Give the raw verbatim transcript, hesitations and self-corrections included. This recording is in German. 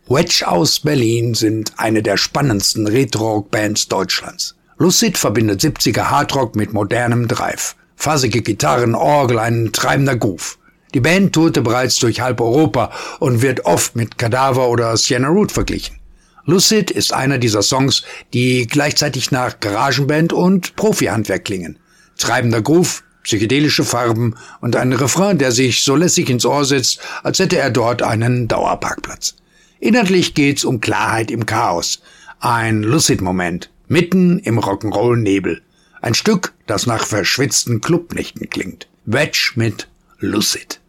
Wedge aus Berlin sind eine der spannendsten Retro-Rock-Bands Deutschlands. Lucid verbindet siebziger Hardrock mit modernem Drive. Fassige Gitarren, Orgel, ein treibender Groove. Die Band tourte bereits durch halb Europa und wird oft mit Kadaver oder Sienna Root verglichen. Lucid ist einer dieser Songs, die gleichzeitig nach Garagenband und Profi-Handwerk klingen. Treibender Groove, psychedelische Farben und ein Refrain, der sich so lässig ins Ohr setzt, als hätte er dort einen Dauerparkplatz. Inhaltlich geht's um Klarheit im Chaos. Ein Lucid-Moment, mitten im Rock'n'Roll-Nebel. Ein Stück, das nach verschwitzten Clubnächten klingt. Wedge mit Lucid.